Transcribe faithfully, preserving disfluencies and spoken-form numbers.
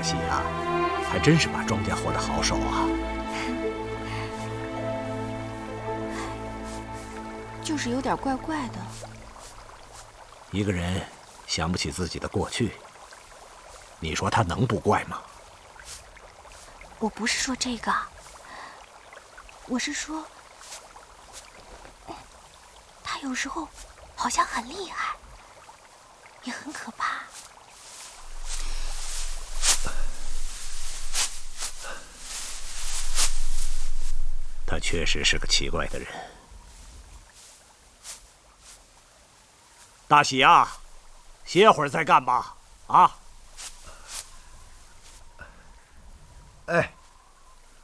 喜啊，还真是把庄稼活得好手啊。 就是有点怪怪的。 一个人想不起自己的过去，你说他能不怪吗？ 我不是说这个，我是说，他有时候好像很厉害，也很可怕。 他确实是个奇怪的人。大喜啊，歇会儿再干吧。啊！ 哎，